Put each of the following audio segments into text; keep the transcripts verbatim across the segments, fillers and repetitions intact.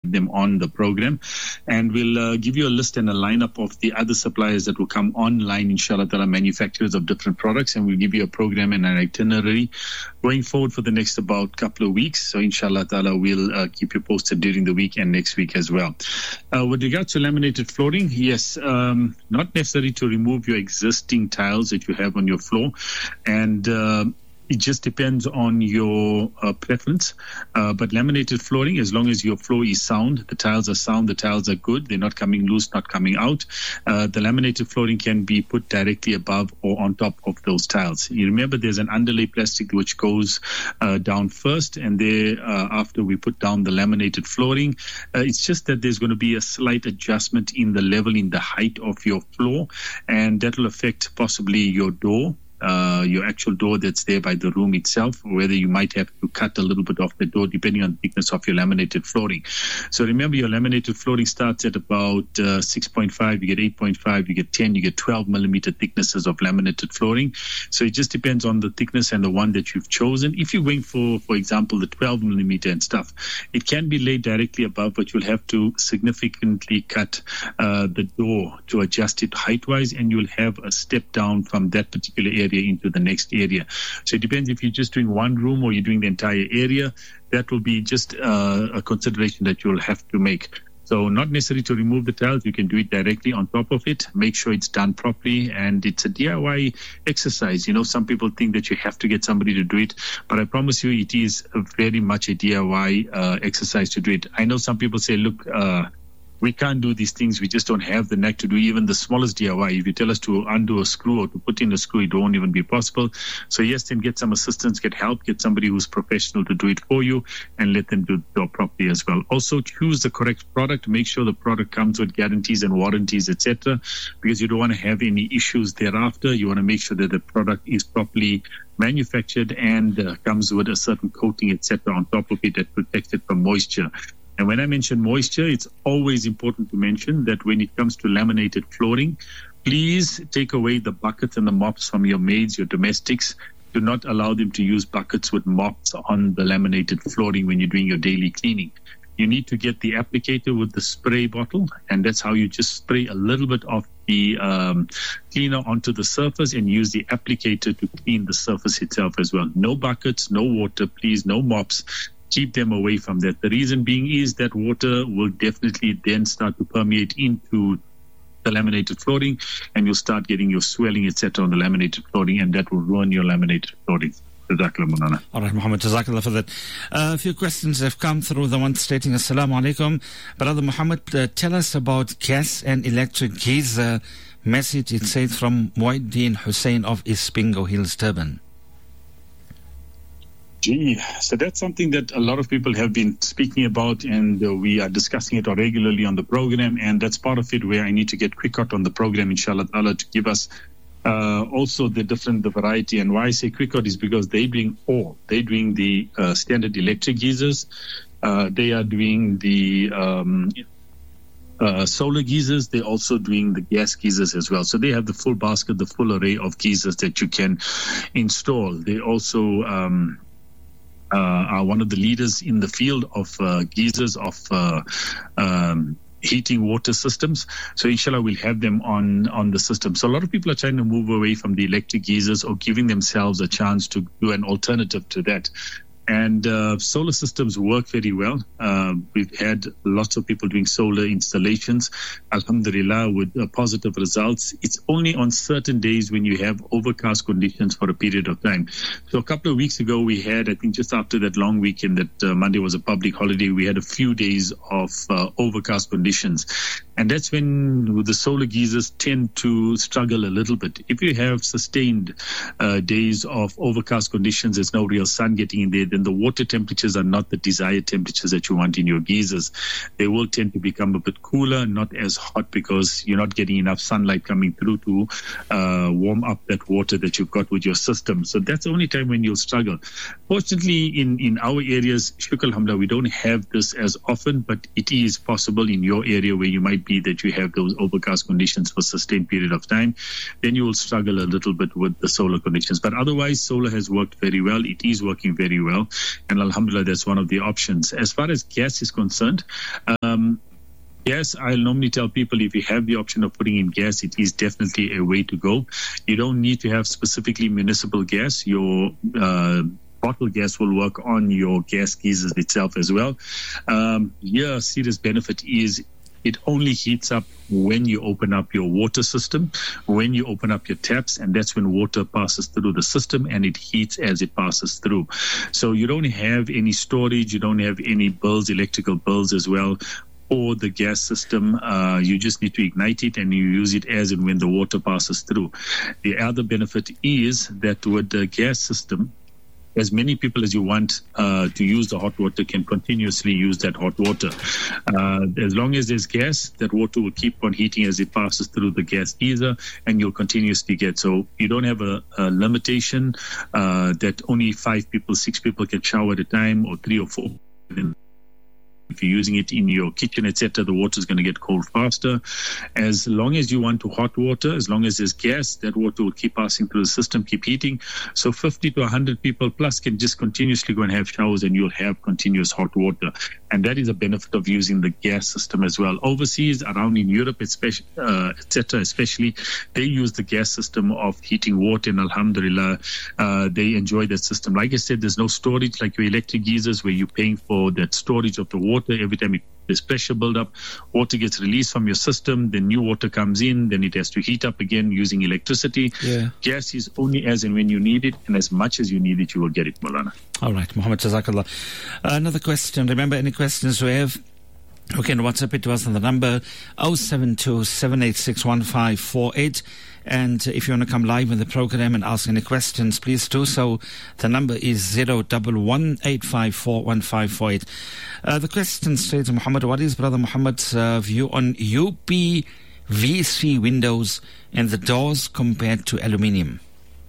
them on the program, and we'll uh, give you a list and a lineup of the other suppliers that will come online, inshallah ta'ala, manufacturers of different products, and we'll give you a program and an itinerary going forward for the next about couple of weeks. So inshallah ta'ala, we'll uh, keep you posted during the week and next week as well. Uh, with regards to laminated flooring, yes, um, not necessary to remove your existing tiles that you have on your floor, and uh, it just depends on your uh, preference. Uh, but laminated flooring, as long as your floor is sound, the tiles are sound, the tiles are good, they're not coming loose, not coming out, uh, the laminated flooring can be put directly above or on top of those tiles. You remember there's an underlay plastic which goes uh, down first, and there uh, after we put down the laminated flooring, uh, it's just that there's going to be a slight adjustment in the level, in the height of your floor, and that will affect possibly your door. Uh, your actual door that's there by the room itself, or whether you might have to cut a little bit off the door depending on the thickness of your laminated flooring. So remember, your laminated flooring starts at about uh, six point five, you get eight point five, you get ten, you get twelve millimeter thicknesses of laminated flooring. So it just depends on the thickness and the one that you've chosen. If you're going for, for example, the twelve millimeter and stuff, it can be laid directly above, but you'll have to significantly cut uh, the door to adjust it height-wise, and you'll have a step down from that particular area into the next area. So it depends if you're just doing one room or you're doing the entire area. That will be just uh, a consideration that you'll have to make. So not necessary to remove the tiles. You can do it directly on top of it. Make sure it's done properly, and it's a D I Y exercise. You know, some people think that you have to get somebody to do it, but I promise you it is a very much a D I Y uh, exercise to do it. I know some people say, look, uh, we can't do these things. We just don't have the knack to do even the smallest D I Y. If you tell us to undo a screw or to put in a screw, it won't even be possible. So yes, then get some assistance, get help, get somebody who's professional to do it for you, and let them do the job properly as well. Also, choose the correct product. Make sure the product comes with guarantees and warranties, et cetera, because you don't want to have any issues thereafter. You want to make sure that the product is properly manufactured and uh, comes with a certain coating, et cetera, on top of it that protects it from moisture. And when I mention moisture, it's always important to mention that when it comes to laminated flooring, please take away the buckets and the mops from your maids, your domestics. Do not allow them to use buckets with mops on the laminated flooring when you're doing your daily cleaning. You need to get the applicator with the spray bottle, and that's how you just spray a little bit of the um, cleaner onto the surface and use the applicator to clean the surface itself as well. No buckets, no water, please, no mops. Keep them away from that. The reason being is that water will definitely then start to permeate into the laminated flooring, and you'll start getting your swelling, et cetera, on the laminated flooring, and that will ruin your laminated flooring. Jazakallah. All right, Muhammad, Jazakallah for that. Uh, a few questions have come through. The one stating, Assalamu alaikum. Brother Muhammad, uh, tell us about gas and electric geyser message. It says from Muaddin Hussein of Ispingo Hills, Durban. Gee, so that's something that a lot of people have been speaking about, and uh, we are discussing it regularly on the program, and that's part of it where I need to get Quickot on the program, inshallah ta'ala, to give us uh, also the different, the variety. And why I say Quickot is because they bring all. They're doing the uh, standard electric geysers. Uh, they are doing the um, uh, solar geysers. They're also doing the gas geysers as well. So they have the full basket, the full array of geysers that you can install. They also... Um, Uh, are one of the leaders in the field of uh, geysers, of uh, um, heating water systems. So inshallah we'll have them on, on the system. So a lot of people are trying to move away from the electric geysers or giving themselves a chance to do an alternative to that. And uh, solar systems work very well. Uh, we've had lots of people doing solar installations, alhamdulillah, with uh, positive results. It's only on certain days when you have overcast conditions for a period of time. So a couple of weeks ago, we had, I think just after that long weekend that uh, Monday was a public holiday, we had a few days of uh, overcast conditions. And that's when the solar geysers tend to struggle a little bit. If you have sustained uh, days of overcast conditions, there's no real sun getting in there, then the water temperatures are not the desired temperatures that you want in your geysers. They will tend to become a bit cooler, not as hot, because you're not getting enough sunlight coming through to uh, warm up that water that you've got with your system. So that's the only time when you'll struggle. Fortunately, in, in our areas, shukr alhamdulillah, we don't have this as often, but it is possible in your area where you might be that you have those overcast conditions for a sustained period of time, then you will struggle a little bit with the solar conditions. But otherwise, solar has worked very well. It is working very well. And alhamdulillah, that's one of the options. As far as gas is concerned, um, Yes, I'll normally tell people if you have the option of putting in gas, it is definitely a way to go. You don't need to have specifically municipal gas. Your uh, bottled gas will work on your gas geysers itself as well. Um, yeah, a serious benefit is it only heats up when you open up your water system, when you open up your taps, and that's when water passes through the system and it heats as it passes through. So you don't have any storage, you don't have any bills, electrical bills as well, or the gas system. Uh, you just need to ignite it and you use it as and when the water passes through. The other benefit is that with the gas system, as many people as you want uh, to use the hot water can continuously use that hot water. Uh, as long as there's gas, that water will keep on heating as it passes through the gas geyser, and you'll continuously get. So you don't have a, a limitation uh, that only five people, six people can shower at a time, or three or four. If you're using it in your kitchen, et cetera, the water is going to get cold faster. As long as you want to hot water, as long as there's gas, that water will keep passing through the system, keep heating. So fifty to one hundred people plus can just continuously go and have showers, and you'll have continuous hot water. And that is a benefit of using the gas system as well. Overseas, around in Europe, especially, uh, et cetera, especially, they use the gas system of heating water, and alhamdulillah, uh, they enjoy that system. Like I said, there's no storage like your electric geysers where you're paying for that storage of the water. Every time it, there's pressure build-up, water gets released from your system, then new water comes in, then it has to heat up again using electricity. Yeah. Gas is only as and when you need it, and as much as you need it, you will get it, Maulana. All right, Muhammad, Jazakallah. Uh, another question. Remember, any questions we have, you can WhatsApp it to us on the number oh seven two, seven eight six, one five four eight. And if you want to come live in the program and ask any questions, please do so. The number is zero one one, eight five four, one five four eight. Uh, the question states, Muhammad, what is Brother Muhammad's uh, view on U P V C windows and the doors compared to aluminium?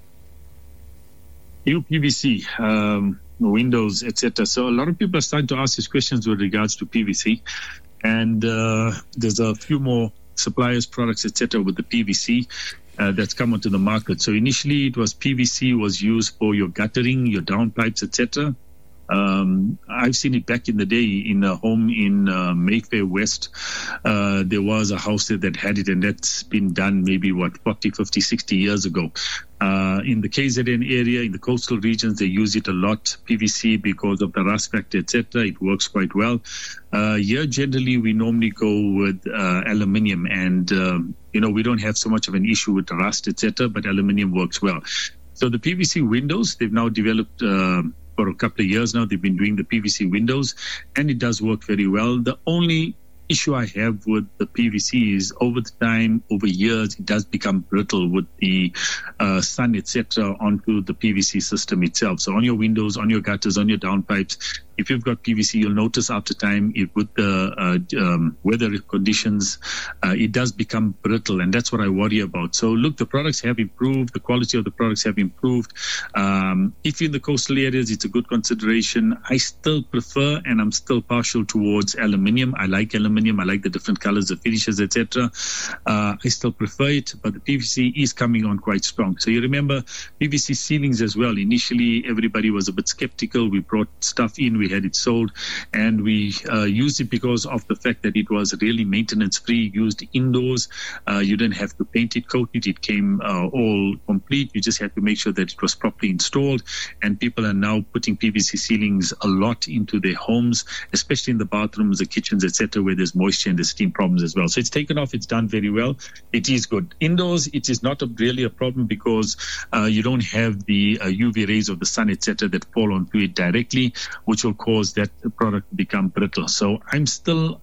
U P V C, um, windows, et cetera. So a lot of people are starting to ask these questions with regards to P V C. And uh, there's a few more suppliers, products, et cetera, with the P V C uh, that's come onto the market. So initially, it was P V C was used for your guttering, your downpipes, et cetera. Um, I've seen it back in the day in a home in uh, Mayfair West. Uh, there was a house there that had it, and that's been done maybe, what, forty, fifty, sixty years ago. Uh, in the K Z N area, in the coastal regions, they use it a lot, P V C, because of the rust factor, et cetera. It works quite well. Uh, here, generally, we normally go with uh, aluminium, and, um, you know, we don't have so much of an issue with the rust, et cetera, but aluminium works well. So the P V C windows, they've now developed uh, for a couple of years now. They've been doing the P V C windows, and it does work very well. The only issue I have with the P V C is over the time, over years, it does become brittle with the uh, sun, et cetera, onto the P V C system itself. So on your windows, on your gutters, on your downpipes, if you've got P V C, you'll notice after time, it, with the uh, um, weather conditions, uh, it does become brittle, and that's what I worry about. So look, the products have improved, the quality of the products have improved. Um, if you're in the coastal areas, it's a good consideration. I still prefer, and I'm still partial towards aluminium. I like aluminium. I like the different colors, the finishes, et cetera. Uh, I still prefer it, but the P V C is coming on quite strong. So you remember P V C ceilings as well. Initially, everybody was a bit skeptical. We brought stuff in. We had it sold, and we uh, used it because of the fact that it was really maintenance free, used indoors. Uh, you didn't have to paint it, coat it. It came uh, all complete. You just had to make sure that it was properly installed, and people are now putting P V C ceilings a lot into their homes, especially in the bathrooms, the kitchens, et cetera, where there's moisture and there's steam problems as well. So it's taken off. It's done very well. It is good. Indoors, it is not a, really a problem because uh, you don't have the uh, U V rays of the sun, et cetera, that fall onto it directly, which will cause that product to become brittle. So I'm still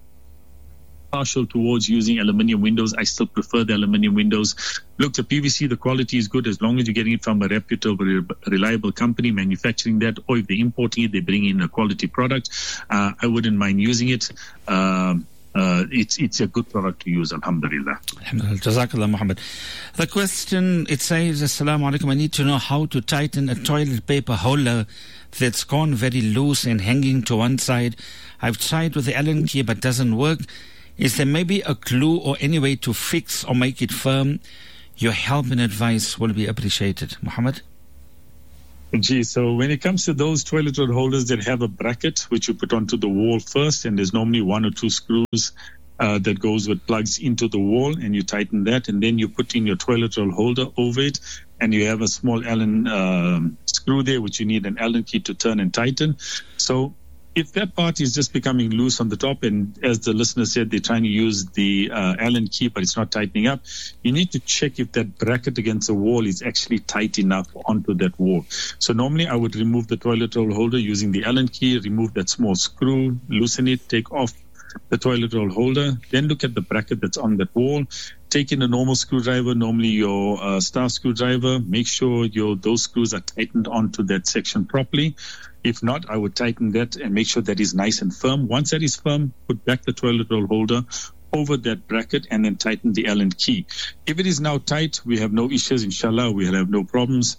partial towards using aluminium windows. I still prefer the aluminium windows. Look, the P V C, the quality is good as long as you're getting it from a reputable, reliable company manufacturing that, or if they're importing it, they bring in a quality product. Uh, I wouldn't mind using it. Um, Uh, it's it's a good product to use, alhamdulillah. Alhamdulillah. Jazakallah, Muhammad. The question, it says, Assalamu alaikum, I need to know how to tighten a toilet paper holder that's gone very loose and hanging to one side. I've tried with the Allen key but doesn't work. Is there maybe a glue or any way to fix or make it firm? Your help and advice will be appreciated. Muhammad? Gee, so when it comes to those toilet roll holders that have a bracket, which you put onto the wall first, and there's normally one or two screws uh, that goes with plugs into the wall, and you tighten that, and then you put in your toilet roll holder over it, and you have a small Allen uh, screw there, which you need an Allen key to turn and tighten. So if that part is just becoming loose on the top, and as the listener said, they're trying to use the uh, Allen key, but it's not tightening up, you need to check if that bracket against the wall is actually tight enough onto that wall. So normally I would remove the toilet roll holder using the Allen key, remove that small screw, loosen it, take off the toilet roll holder, then look at the bracket that's on that wall. Take in a normal screwdriver, normally your uh, star screwdriver. Make sure your those screws are tightened onto that section properly. If not, I would tighten that and make sure that is nice and firm. Once that is firm, put back the toilet roll holder over that bracket and then tighten the Allen key. If it is now tight, we have no issues, inshallah, we have no problems.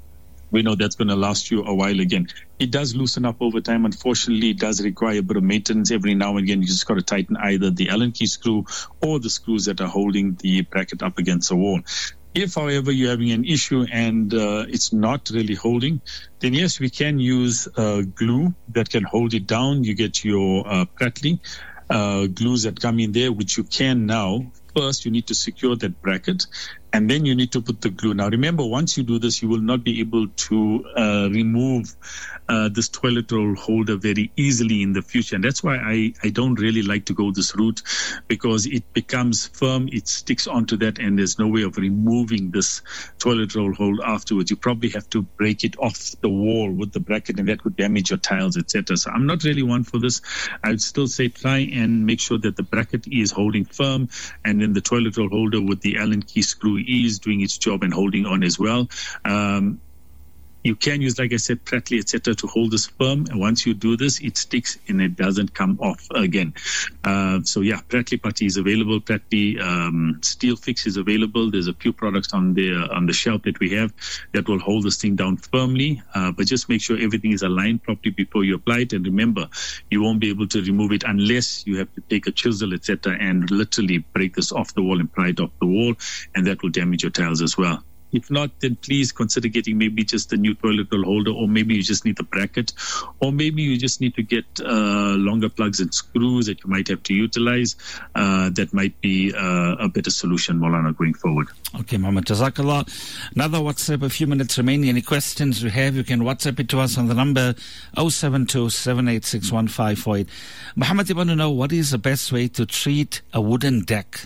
We know that's going to last you a while again. It does loosen up over time. Unfortunately, it does require a bit of maintenance every now and again. You just got to tighten either the Allen key screw or the screws that are holding the bracket up against the wall. If, however, you're having an issue and uh, it's not really holding, then yes, we can use uh, glue that can hold it down. You get your uh, Pratley uh, glues that come in there, which you can now. First, you need to secure that bracket, and then you need to put the glue. Now, remember, once you do this, you will not be able to uh, remove uh, this toilet roll holder very easily in the future. And that's why I, I don't really like to go this route, because it becomes firm, it sticks onto that, and there's no way of removing this toilet roll hold afterwards. You probably have to break it off the wall with the bracket, and that could damage your tiles, et cetera. So I'm not really one for this. I would still say try and make sure that the bracket is holding firm, and then the toilet roll holder with the Allen key screw is doing its job and holding on as well. Um, you can use, like I said, Pratley, et cetera, to hold this firm. And once you do this, it sticks and it doesn't come off again. Uh, so yeah, Pratley Putty is available. Pratley um, Steel Fix is available. There's a few products on the on the shelf that we have that will hold this thing down firmly. Uh, but just make sure everything is aligned properly before you apply it. And remember, you won't be able to remove it unless you have to take a chisel, et cetera, and literally break this off the wall and pry it off the wall, and that will damage your tiles as well. If not, then please consider getting maybe just a new toilet roll holder, or maybe you just need the bracket, or maybe you just need to get uh, longer plugs and screws that you might have to utilize. Uh, that might be uh, a better solution, Maulana, going forward. Okay, Muhammad, Jazakallah. Another WhatsApp, a few minutes remaining. Any questions you have, you can WhatsApp it to us on the number zero seven two, seven eight six, one five four eight. Muhammad, you want to know what is the best way to treat a wooden deck?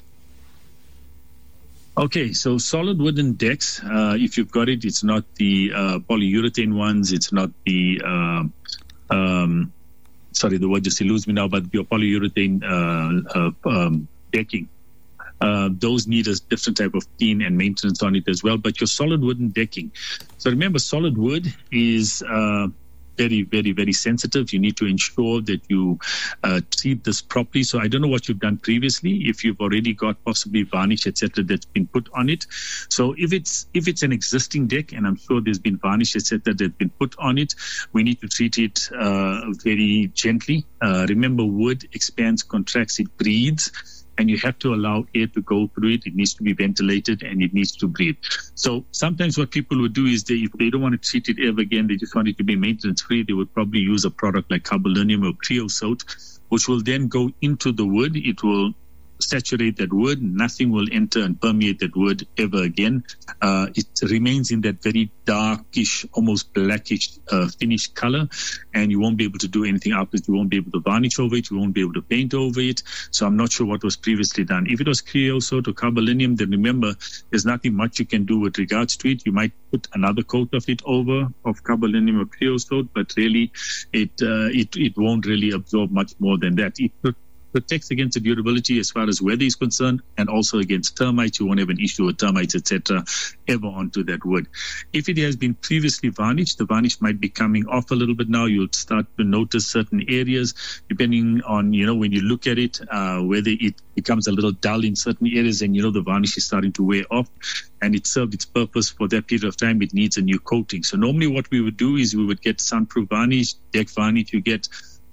Okay, so solid wooden decks, uh, if you've got it, it's not the uh, polyurethane ones, it's not the, uh, um, sorry, the word just eludes me now, but your polyurethane uh, uh, um, decking. Uh, those need a different type of clean and maintenance on it as well, but your solid wooden decking. So remember, solid wood is... Uh, very, very, very sensitive. You need to ensure that you uh, treat this properly. So I don't know what you've done previously, if you've already got possibly varnish, et cetera, that's been put on it. So if it's if it's an existing deck, and I'm sure there's been varnish, et cetera, that's been put on it, we need to treat it uh, very gently. Uh, remember, wood expands, contracts, it breathes. And you have to allow air to go through it. It needs to be ventilated and it needs to breathe. So sometimes what people would do is they, if they don't want to treat it ever again, they just want it to be maintenance free, they would probably use a product like carbolinium or creosote, which will then go into the wood. It will saturate that wood. Nothing will enter and permeate that wood ever again. Uh, it remains in that very darkish, almost blackish uh, finished color, and you won't be able to do anything afterwards. You won't be able to varnish over it. You won't be able to paint over it. So I'm not sure what was previously done. If it was creosote or carbolinium, then remember, there's nothing much you can do with regards to it. You might put another coat of it over of carbolinium or creosote, but really it uh, it it won't really absorb much more than that. It protects against the durability as far as weather is concerned, and also against termites. You won't have an issue with termites, et cetera, ever onto that wood. If it has been previously varnished, the varnish might be coming off a little bit now. You'll start to notice certain areas, depending on, you know, when you look at it, uh, whether it becomes a little dull in certain areas, and, you know, the varnish is starting to wear off, and it served its purpose for that period of time. It needs a new coating. So normally what we would do is we would get sunproof varnish, deck varnish. You get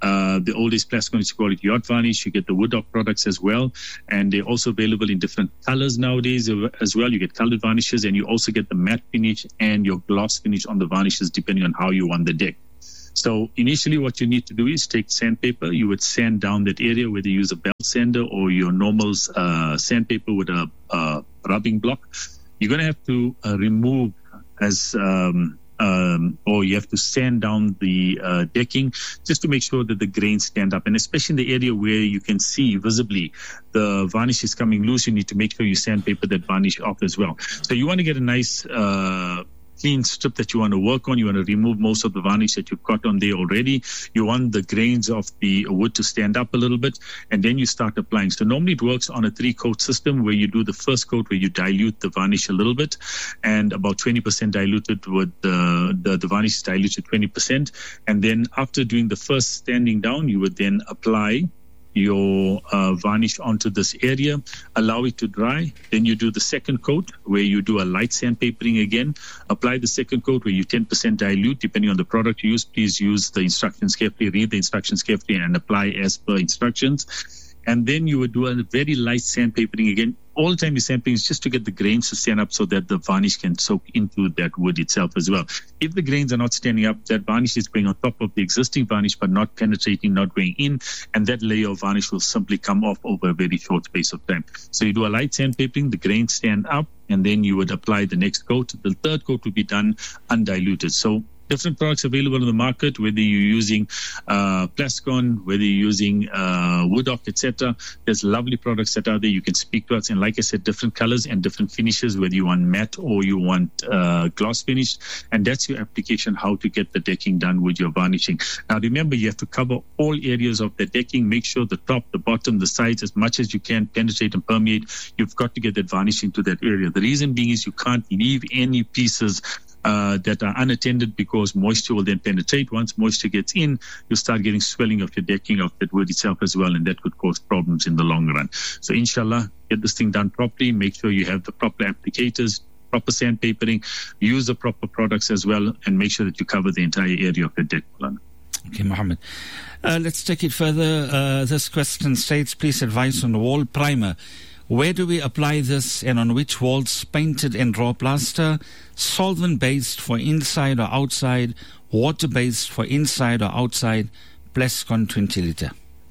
uh, the oldest Plascon quality yacht varnish. You get the Wood Dock products as well, and they're also available in different colors nowadays as well. You get colored varnishes, and you also get the matte finish and your gloss finish on the varnishes depending on how you want the deck. So initially what you need to do is take sandpaper. You would sand down that area, whether you use a belt sander or your normal uh, sandpaper with a uh, rubbing block. You're going to have to uh, remove as um, um, or you have to sand down the uh, decking just to make sure that the grains stand up. And especially in the area where you can see visibly the varnish is coming loose, you need to make sure you sandpaper that varnish off as well. So you want to get a nice uh, clean strip that you want to work on. You want to remove most of the varnish that you've got on there already. You want the grains of the wood to stand up a little bit, and then you start applying. So normally it works on a three-coat system where you do the first coat where you dilute the varnish a little bit, and about twenty percent diluted with the, the, the varnish is diluted twenty percent. And then after doing the first standing down, you would then apply your uh, varnish onto this area, allow it to dry. Then you do the second coat where you do a light sandpapering again. Apply the second coat where you ten percent dilute, depending on the product you use. Please use the instructions carefully, read the instructions carefully, and apply as per instructions. And then you would do a very light sandpapering again. All the time you're sandpapering is just to get the grains to stand up so that the varnish can soak into that wood itself as well. If the grains are not standing up, that varnish is going on top of the existing varnish but not penetrating, not going in, and that layer of varnish will simply come off over a very short space of time. So you do a light sandpapering, the grains stand up, and then you would apply the next coat. The third coat will be done undiluted. So different products available in the market, whether you're using uh, Plascon, whether you're using uh, Wood Dock, et cetera. There's lovely products that are there. You can speak to us, and like I said, different colors and different finishes, whether you want matte or you want uh, gloss finish, and that's your application, how to get the decking done with your varnishing. Now remember, you have to cover all areas of the decking. Make sure the top, the bottom, the sides, as much as you can penetrate and permeate. You've got to get that varnishing to that area. The reason being is you can't leave any pieces Uh, that are unattended, because moisture will then penetrate. Once moisture gets in, you start getting swelling of your decking of that wood itself as well, and that could cause problems in the long run. So inshallah, get this thing done properly. Make sure you have the proper applicators, proper sandpapering, use the proper products as well, and make sure that you cover the entire area of your deck. Okay, Mohammed. Uh, let's take it further. Uh, this question states, please advise on the wall primer. Where do we apply this, and on which walls? Painted in raw plaster, solvent-based for inside or outside, water-based for inside or outside, Plascon twenty litre.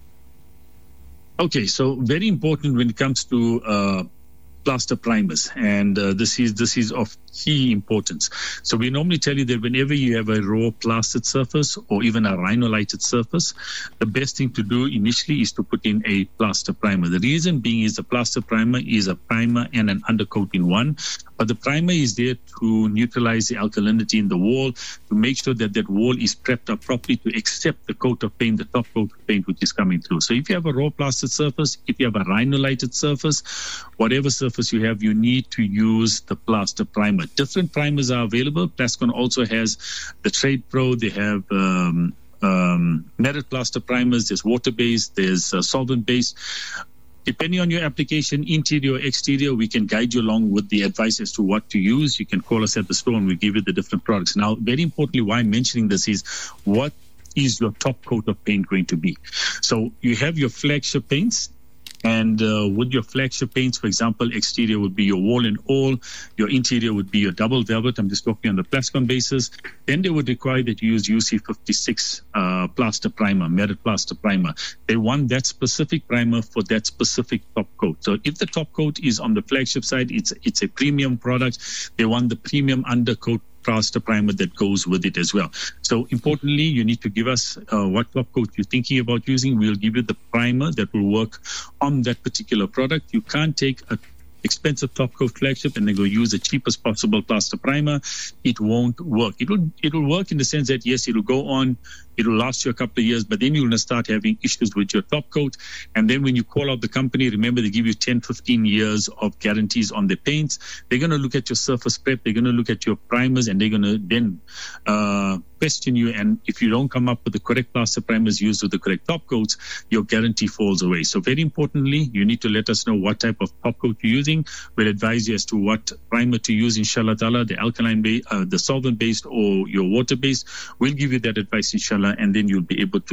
Okay, so very important when it comes to uh, plaster primers, and uh, this is this is of key importance. So we normally tell you that whenever you have a raw plastered surface or even a rhinolighted surface, the best thing to do initially is to put in a plaster primer. The reason being is the plaster primer is a primer and an undercoat in one. But the primer is there to neutralize the alkalinity in the wall, to make sure that that wall is prepped up properly to accept the coat of paint, the top coat of paint which is coming through. So if you have a raw plastered surface, if you have a rhinolighted surface, whatever surface you have, you need to use the plaster primer. Different primers are available. Plascon also has the Trade Pro. They have um, um, metal plaster primers. There's water-based. There's uh, solvent-based. Depending on your application, interior or exterior, we can guide you along with the advice as to what to use. You can call us at the store and we'll give you the different products. Now, very importantly, why I'm mentioning this is, what is your top coat of paint going to be? So you have your flagship paints. And uh, with your flagship paints, for example, exterior would be your wall and all, your interior would be your double velvet. I'm just talking on the Plascon basis. Then they would require that you use U C fifty-six uh, plaster primer, metal plaster primer. They want that specific primer for that specific top coat. So if the top coat is on the flagship side, it's it's a premium product. They want the premium undercoat plaster primer that goes with it as well. So importantly, you need to give us uh, what top coat you're thinking about using. We'll give you the primer that will work on that particular product. You can't take a expensive top coat flagship and then go use the cheapest possible plaster primer. It won't work. It will it will work in the sense that, yes, it will go on, it will last you a couple of years, but then you're going to start having issues with your top coat. And then when you call out the company, remember they give you ten, fifteen years of guarantees on the paints. They're going to look at your surface prep, they're going to look at your primers, and they're going to then uh, question you. And if you don't come up with the correct plaster primers used with the correct top coats, your guarantee falls away. So very importantly, you need to let us know what type of top coat you're using. We'll advise you as to what primer to use, inshallah ta'ala, the alkaline based, uh, the solvent based or your water based. We'll give you that advice, inshallah, and then you'll be able to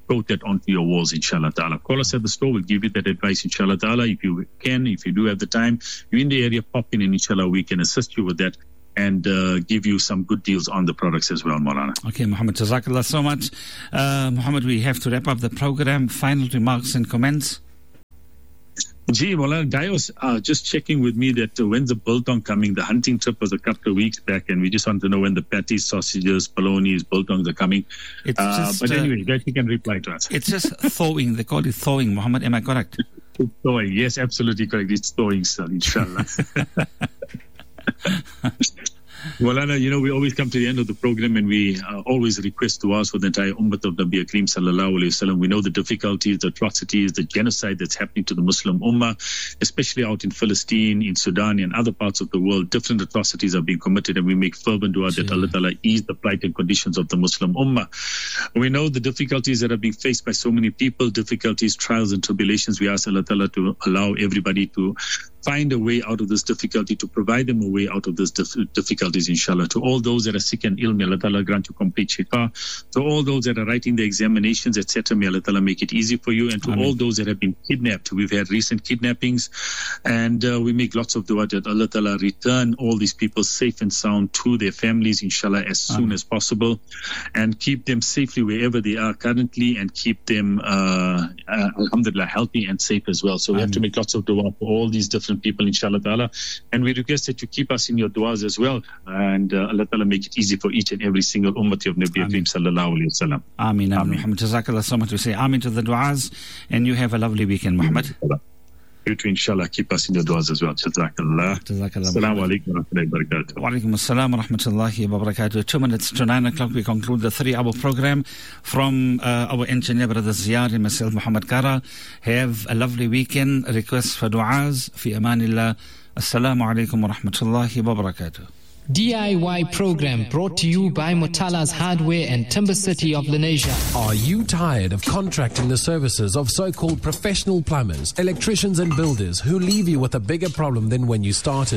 coat that onto your walls, inshallah ta'ala. Call us at the store. We'll give you that advice, inshallah ta'ala. If you can, if you do have the time, you're in the area, pop in and inshallah we can assist you with that and uh, give you some good deals on the products as well, Maulana. Okay, Muhammad, Jazakallah so much. Uh, Muhammad, we have to wrap up the program. Final remarks and comments. Gee, Maulana, Guy was uh, just checking with me that uh, when's the biltong coming? The hunting trip was a couple of weeks back, and we just want to know when the patties, sausages, bolognas, biltongs are coming. It's uh, just, but anyway, uh, that you can reply to us. It's just thawing. They call it thawing, Muhammad. Am I correct? It's thawing. Yes, absolutely correct. It's thawing, sir, inshallah. Well, Anna, you know, we always come to the end of the program and we uh, always request du'as for the entire ummah of Nabi Kareem sallallahu alayhi wa sallam. We know the difficulties, the atrocities, the genocide that's happening to the Muslim ummah, especially out in Palestine, in Sudan, and other parts of the world. Different atrocities are being committed, and we make fervent dua that Allah Ta'ala ease the plight and conditions of the Muslim ummah. We know the difficulties that are being faced by so many people, difficulties, trials and tribulations. We ask Allah Ta'ala to allow everybody to find a way out of this difficulty, to provide them a way out of this dif- difficulties, inshallah. To all those that are sick and ill, may Allah Ta'ala grant you complete shifa. To all those that are writing the examinations, et cetera, may Allah Ta'ala make it easy for you. And to Amen. All those that have been kidnapped, we've had recent kidnappings, and uh, we make lots of dua that Allah Ta'ala return all these people safe and sound to their families, inshallah, as Amen. Soon as possible, and keep them safely wherever they are currently, and keep them, uh, uh, alhamdulillah, healthy and safe as well. So we Amen. Have to make lots of dua for all these different people, inshallah ta'ala, and we request that you keep us in your du'as as well, and uh, Allah ta'ala make it easy for each and every single ummati of Nabi Kareem sallallahu alayhi wa sallam. Ameen. Muhammad, jazakallah so much. We say Ameen to the du'as, and you have a lovely weekend, Muhammad. You too, inshallah, keep us in your du'as as well. Jazakallah. Jazakallah. Assalamu alaikum wa rahmatullahi wa barakatuh. Wa alaikum assalam wa rahmatullahi wa barakatuh. Two minutes to nine o'clock, we conclude the three-hour program from uh, our engineer, Brother Ziyad, and myself, Muhammad Kara. Have a lovely weekend. Request for du'as. Fi amanillah. Assalamu alaikum wa rahmatullahi wa barakatuh. D I Y program brought to you by Mutala's Hardware and Timber City of Lenasia. Are you tired of contracting the services of so-called professional plumbers, electricians and builders who leave you with a bigger problem than when you started?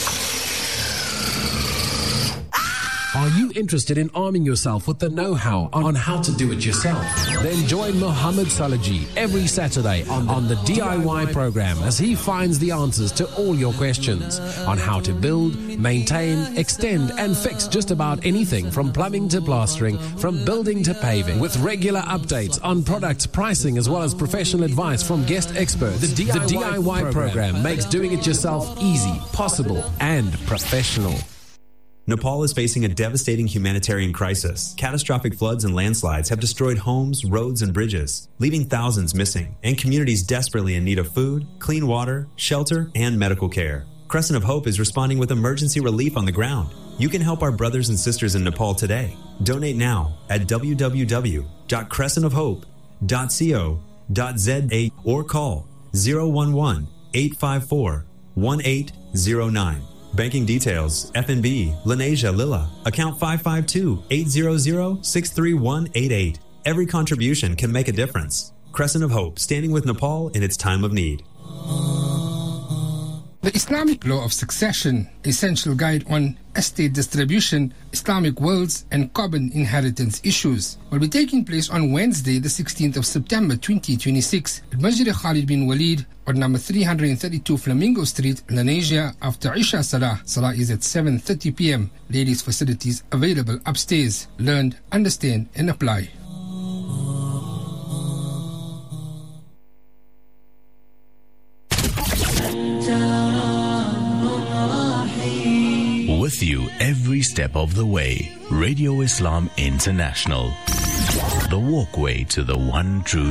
Are you interested in arming yourself with the know-how on how to do it yourself? Then join Muhammad Salaji every Saturday on, on the D I Y program as he finds the answers to all your questions on how to build, maintain, extend and fix just about anything from plumbing to plastering, from building to paving, with regular updates on products, pricing as well as professional advice from guest experts. The D I Y, the D I Y program, program makes doing it yourself easy, possible and professional. Nepal is facing a devastating humanitarian crisis. Catastrophic floods and landslides have destroyed homes, roads, and bridges, leaving thousands missing, and communities desperately in need of food, clean water, shelter, and medical care. Crescent of Hope is responding with emergency relief on the ground. You can help our brothers and sisters in Nepal today. Donate now at w w w dot crescent of hope dot co dot z a or call zero one one, eight five four, one eight zero nine. Banking details, F N B, Lenasia Lilla, account five five two, eight zero zero, six three one eight eight. Every contribution can make a difference. Crescent of Hope, standing with Nepal in its time of need. The Islamic Law of Succession, Essential Guide on Estate Distribution, Islamic Wills and Common Inheritance Issues, will be taking place on Wednesday, the sixteenth of September twenty twenty-six at Masjid Khalid bin Walid on number three hundred thirty-two Flamingo Street, Lenasia, after Isha Salah. Salah is at seven thirty p.m. Ladies' facilities available upstairs. Learn, understand and apply. With you every step of the way. Radio Islam International. The walkway to the one true